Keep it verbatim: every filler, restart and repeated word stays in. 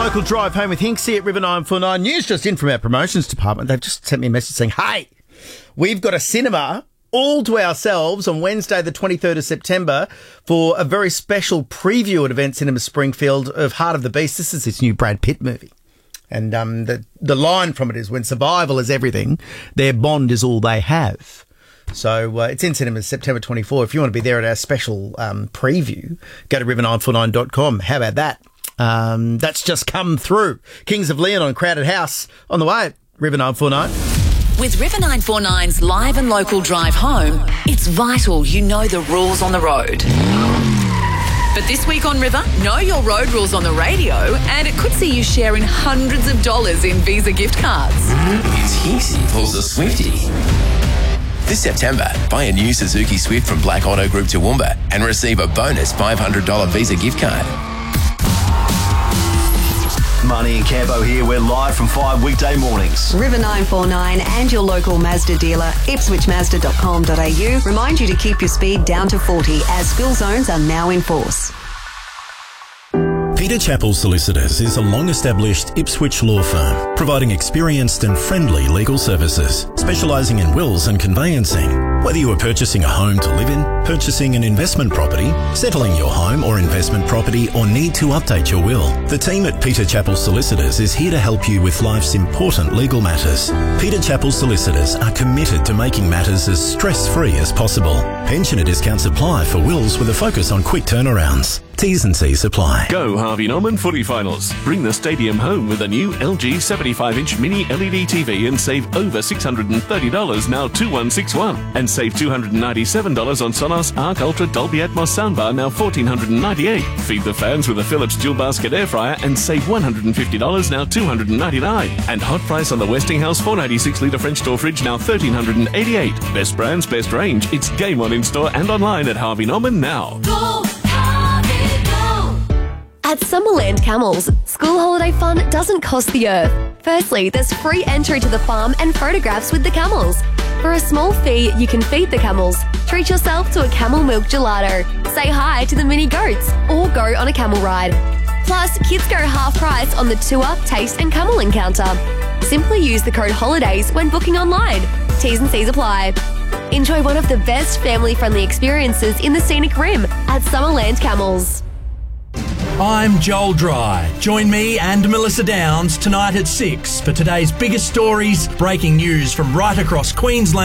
Local drive home with Hinksy at River nine four nine. News just in from our promotions department. They've just sent me a message saying, hey, we've got a cinema all to ourselves on Wednesday the twenty-third of September for a very special preview at Event Cinema Springfield of Heart of the Beast. This is this new Brad Pitt movie. And um, the, the line from it is, when survival is everything, their bond is all they have. So uh, it's in cinemas September twenty-fourth. If you want to be there at our special um, preview, go to river nine four nine dot com. How about that? Um, that's just come through. Kings of Leon on Crowded House on the way at River nine four nine. With River nine four nine's live and local drive home, it's vital you know the rules on the road. But this week on River, know your road rules on the radio, and it could see you sharing hundreds of dollars in Visa gift cards. It's Hinksy pulls a Swiftie. This September, buy a new Suzuki Swift from Black Auto Group Toowoomba and receive a bonus five hundred dollars Visa gift card. Marnie and Cambo here. We're live from five weekday mornings. River nine four nine and your local Mazda dealer, ipswich mazda dot com dot a u, remind you to keep your speed down to forty as spill zones are now in force. Peter Chappell Solicitors is a long-established Ipswich law firm, providing experienced and friendly legal services, specialising in wills and conveyancing. Whether you are purchasing a home to live in, purchasing an investment property, settling your home or investment property, or need to update your will, the team at Peter Chappell Solicitors is here to help you with life's important legal matters. Peter Chappell Solicitors are committed to making matters as stress-free as possible. Pensioner discounts apply for wills with a focus on quick turnarounds. T's and C's apply. Go Harvey Norman Footy Finals. Bring the stadium home with a new L G seventy-five inch mini L E D T V and save over six hundred thirty dollars, now two one six one. And save two hundred ninety-seven dollars on Sonos Arc Ultra Dolby Atmos soundbar, now one thousand four hundred ninety-eight dollars. Feed the fans with a Philips dual basket air fryer and save one hundred fifty dollars, now two hundred ninety-nine dollars. And hot price on the Westinghouse four ninety-six litre French door fridge, now one thousand three hundred eighty-eight dollars. Best brands, best range. It's game on in store and online at Harvey Norman now. Go! At Summerland Camels, school holiday fun doesn't cost the earth. Firstly, there's free entry to the farm and photographs with the camels. For a small fee, you can feed the camels, treat yourself to a camel milk gelato, say hi to the mini goats, or go on a camel ride. Plus, kids go half price on the tour, taste and camel encounter. Simply use the code HOLIDAYS when booking online. T's and C's apply. Enjoy one of the best family-friendly experiences in the scenic rim at Summerland Camels. I'm Joel Dry. Join me and Melissa Downs tonight at six for today's biggest stories, breaking news from right across Queensland.